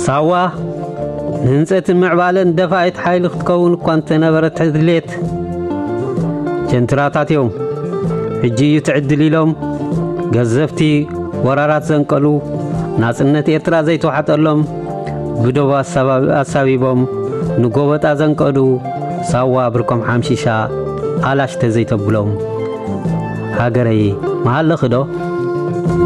ሳዋ ንህንፀት ምዕባለን ደፋይት ሓይል ክትከውን እኳ እንተነበረት ድሌት ጀንትራታትዮም ሕጂ እዩ ትዕድል ኢሎም ገዘፍቲ ወራራት ዘንቀሉ ናጽነት ኤርትራ ዘይተዋሓጠሎም ብደቡ ኣሳቢቦም ንጎበጣ ዘንቀዱ ሳዋ ብርኮም ሓምሺሻ ኣላሽተ ዘይተብሎም ሃገረይ መሃለኽዶ